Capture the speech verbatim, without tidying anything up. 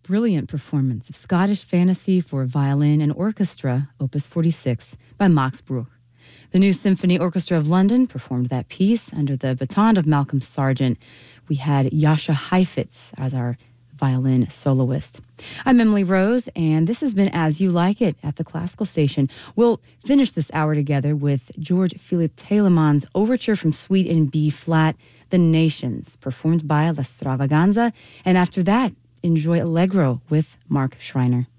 brilliant performance of Scottish fantasy for violin and orchestra, Opus forty-six, by Max Bruch. The New Symphony Orchestra of London performed that piece under the baton of Malcolm Sargent. We had Jascha Heifetz as our violin soloist. I'm Emily Rose, and this has been As You Like It at the Classical Station. We'll finish this hour together with George Philipp Telemann's overture from Suite in B-flat, The Nations, performed by La Stravaganza, and after that, enjoy Allegro with Mark Schreiner.